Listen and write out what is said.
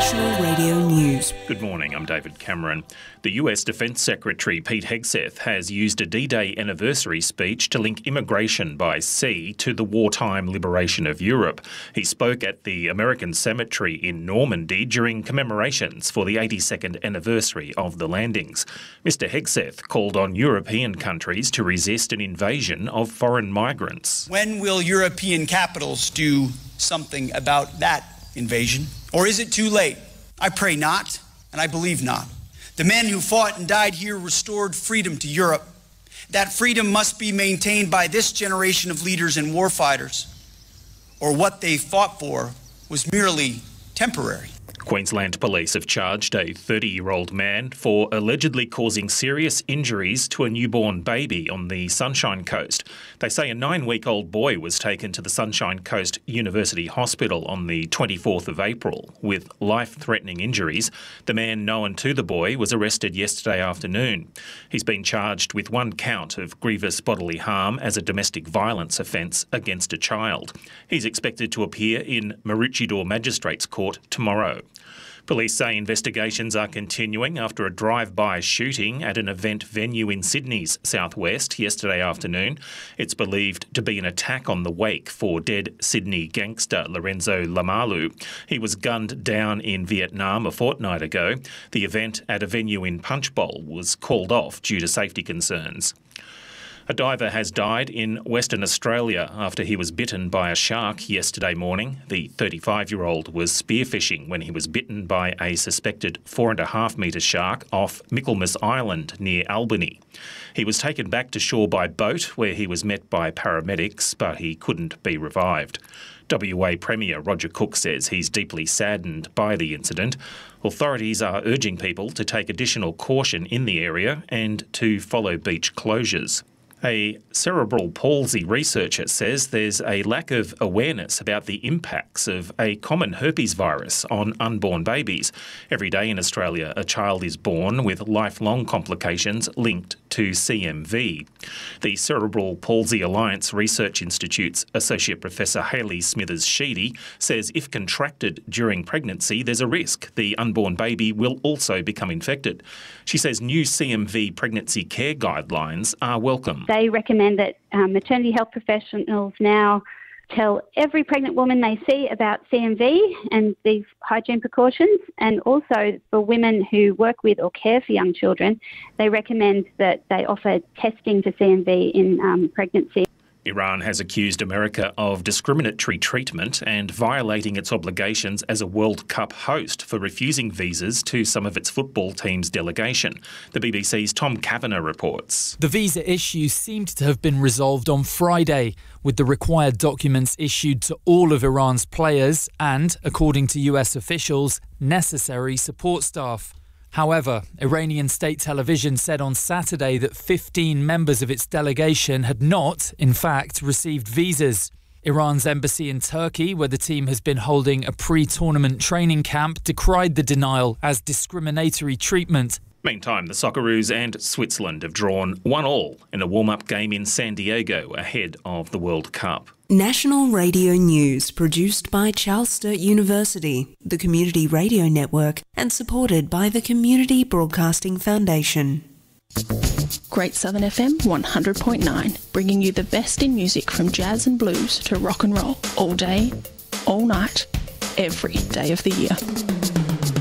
National Radio News. Good morning, I'm David Cameron. The US Defence Secretary Pete Hegseth has used a D-Day anniversary speech to link immigration by sea to the wartime liberation of Europe. He spoke at the American Cemetery in Normandy during commemorations for the 82nd anniversary of the landings. Mr Hegseth called on European countries to resist an invasion of foreign migrants. When will European capitals do something about that invasion? Or is it too late? I pray not, and I believe not. The men who fought and died here restored freedom to Europe. That freedom must be maintained by this generation of leaders and warfighters, or what they fought for was merely temporary. Queensland Police have charged a 30-year-old man for allegedly causing serious injuries to a newborn baby on the Sunshine Coast. They say a 9-week-old boy was taken to the Sunshine Coast University Hospital on the 24th of April with life-threatening injuries. The man known to the boy was arrested yesterday afternoon. He's been charged with 1 count of grievous bodily harm as a domestic violence offence against a child. He's expected to appear in Maroochydore Magistrates Court tomorrow. Police say investigations are continuing after a drive-by shooting at an event venue in Sydney's southwest yesterday afternoon. It's believed to be an attack on the wake for dead Sydney gangster Lorenzo Lamalu. He was gunned down in Vietnam a fortnight ago. The event at a venue in Punchbowl was called off due to safety concerns. A diver has died in Western Australia after he was bitten by a shark yesterday morning. The 35-year-old was spearfishing when he was bitten by a suspected 4.5-metre shark off Michaelmas Island near Albany. He was taken back to shore by boat where he was met by paramedics, but he couldn't be revived. WA Premier Roger Cook says he's deeply saddened by the incident. Authorities are urging people to take additional caution in the area and to follow beach closures. A cerebral palsy researcher says there's a lack of awareness about the impacts of a common herpes virus on unborn babies. Every day in Australia, a child is born with lifelong complications linked to CMV. The Cerebral Palsy Alliance Research Institute's Associate Professor Hayley Smithers-Sheedy says if contracted during pregnancy, there's a risk the unborn baby will also become infected. She says new CMV pregnancy care guidelines are welcome. They recommend that maternity health professionals now tell every pregnant woman they see about CMV and these hygiene precautions, and also for women who work with or care for young children, they recommend that they offer testing for CMV in pregnancy. Iran has accused America of discriminatory treatment and violating its obligations as a World Cup host for refusing visas to some of its football team's delegation. The BBC's Tom Kavanagh reports. The visa issue seemed to have been resolved on Friday, with the required documents issued to all of Iran's players and, according to US officials, necessary support staff. However, Iranian state television said on Saturday that 15 members of its delegation had not, in fact, received visas. Iran's embassy in Turkey, where the team has been holding a pre-tournament training camp, decried the denial as discriminatory treatment. Meantime, the Socceroos and Switzerland have drawn 1-1 in a warm-up game in San Diego ahead of the World Cup. National Radio News, produced by Charles Sturt University, the Community Radio Network, and supported by the Community Broadcasting Foundation. Great Southern FM 100.9, bringing you the best in music from jazz and blues to rock and roll, all day, all night, every day of the year.